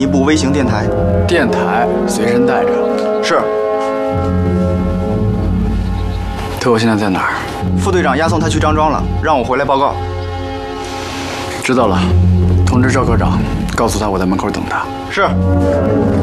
一部微型电台。 电台随身带着。 是。 特务现在在哪儿？ 副队长押送他去张庄了，让我回来报告。 知道了，通知赵科长，告诉他我在门口等他。 是。